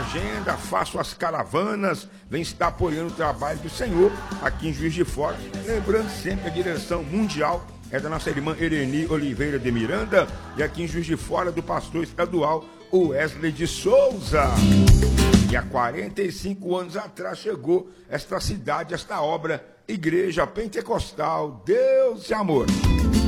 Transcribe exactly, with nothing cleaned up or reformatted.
agenda, faço as caravanas, vem estar apoiando o trabalho do Senhor aqui em Juiz de Fora. Lembrando sempre a direção mundial é da nossa irmã Ereni Oliveira de Miranda e aqui em Juiz de Fora do pastor estadual Wesley de Souza. E há quarenta e cinco anos atrás chegou esta cidade, esta obra, Igreja Pentecostal Deus e Amor.